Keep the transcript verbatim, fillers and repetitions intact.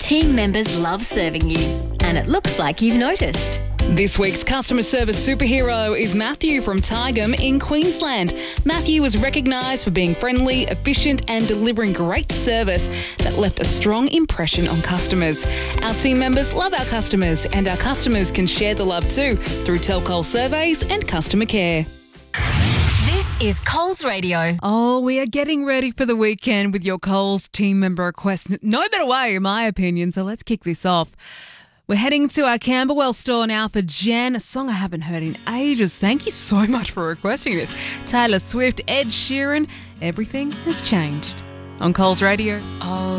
team members love serving you, and it looks like you've noticed. This week's customer service superhero is Matthew from Tygum in Queensland. Matthew was recognised for being friendly, efficient and delivering great service that left a strong impression on customers. Our team members love our customers, and our customers can share the love too through Telcol surveys and customer care. This is Coles Radio. Oh, we are getting ready for the weekend with your Coles team member request. No better way, in my opinion, so let's kick this off. We're heading to our Camberwell store now for Jen, a song I haven't heard in ages. Thank you so much for requesting this. Taylor Swift, Ed Sheeran, everything has changed. On Coles Radio. Oh.